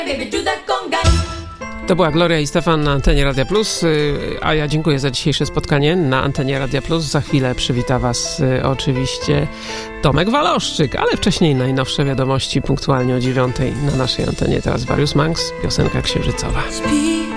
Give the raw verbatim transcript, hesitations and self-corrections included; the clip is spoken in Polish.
To była Gloria i Stefan na antenie Radia Plus, a ja dziękuję za dzisiejsze spotkanie na antenie Radia Plus. Za chwilę przywita Was oczywiście Tomek Waloszczyk, ale wcześniej najnowsze wiadomości punktualnie o dziewiątej na naszej antenie. Teraz Various Monks, piosenka księżycowa.